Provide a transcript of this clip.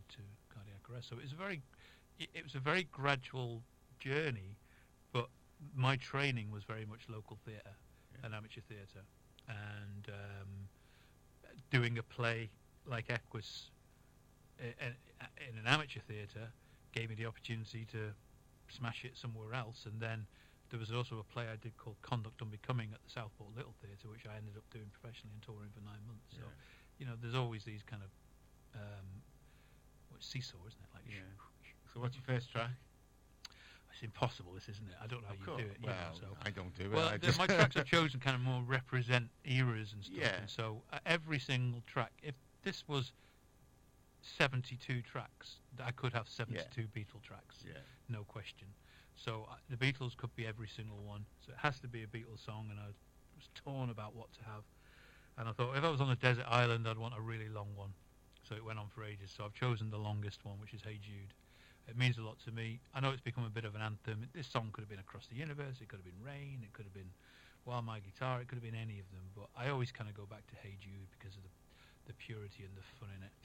to cardiac arrest. So it was a very gradual journey, but my training was very much local theatre and amateur theatre, and doing a play like Equus in an amateur theatre gave me the opportunity to smash it somewhere else. And then there was also a play I did called Conduct Unbecoming at the Southport Little Theatre, which I ended up doing professionally and touring for 9 months. So, there's always these kind of seesaw, isn't it? Like, So what's your first track? It's impossible, this, isn't it? I don't know how you do it. Well, I don't do it. Well, my tracks I've chosen kind of more represent eras and stuff. Yeah. And so every single track, if this was 72 tracks, I could have 72 Beatle tracks, no question. So the Beatles could be every single one. So it has to be a Beatles song, and I was torn about what to have. And I thought if I was on a desert island, I'd want a really long one. So it went on for ages. So I've chosen the longest one, which is Hey Jude. It means a lot to me. I know it's become a bit of an anthem. This song could have been Across the Universe. It could have been Rain. It could have been While My Guitar. It could have been any of them. But I always kind of go back to Hey Jude because of the purity and the fun in it.